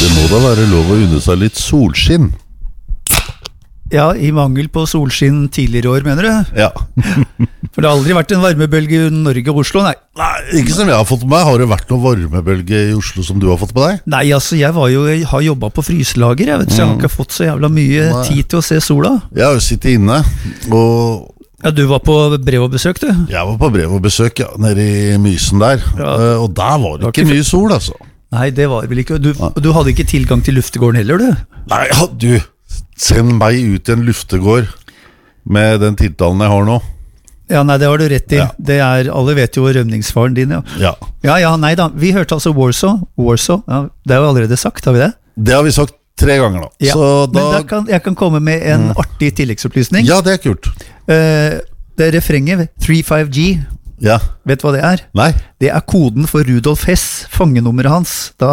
Det må da være lov å unne seg litt solskinn. Ja, i mangel på solskinn tidligere år, mener du? Ja. For det har aldri vært en varmebølge i Norge og Oslo, nei. Nei, ikke som jeg har fått med meg. Har det vært noen varmebølge i Oslo som du har fått med deg? Nei, altså, jeg har jobbet på fryselager, jeg vet, så jeg har ikke fått så jævla mye tid til å se sola. Jeg har jo sittet inne, og... Ja, du var på brev og besøk, du? Jeg var på brev og besøk, ja, nede i Mysen der. Ja. Og der var det ikke mye sol, altså. Nei, det var vel ikke. Du hadde ikke tilgang til luftegården heller, du? Nei, ja, du... Send meg ut i en luftegård med den tiltalen jeg har nå. Ja, nei, det har du rett i. Ja. Alle vet jo rømningsfaren din, ja. Ja. Nei da. Vi hørte altså Warsaw, ja, det har vi allerede sagt, har vi det? Det har vi sagt 3 ganger nå. Ja, så da... men jeg kan komme med en artig tilleggsopplysning. Ja, det er kult. Det refrenget, 35G, Ja. vet du hva det er? Nei. Det er koden for Rudolf Hess, fangenummeret hans, da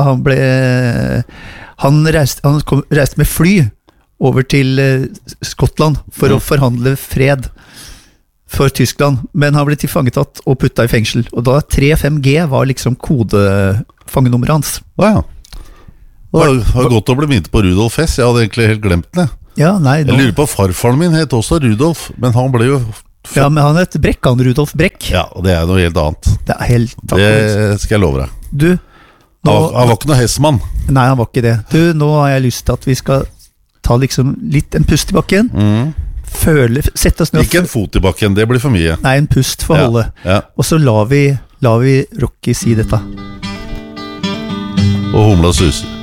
han reiste med fly over til Skottland for å forhandle fred for Tyskland, men han ble tilfangetatt og puttet i fengsel, og da 35G var liksom kodefangenummeret hans. Ja. Det var godt å bli minnet på Rudolf Hess. Jeg hadde egentlig helt glemt det. Ja, nei, Jeg lurer på, farfaren min het også Rudolf, men han ble jo ja, men han het Brekk, han Rudolf Brekk. Ja, og det er noe helt annet. Det er helt Det skal jeg love deg. Du, Han var ikke noe hessmann. Nei, han var ikke det. Du, nå har jeg lyst til at vi skal ta liksom litt en pust i bakken. Sette oss ned. Ikke en fot i bakken, det blir for mye. Nei, en pust for holde. Ja. Og så la vi Rocky si dette. Og humla suser.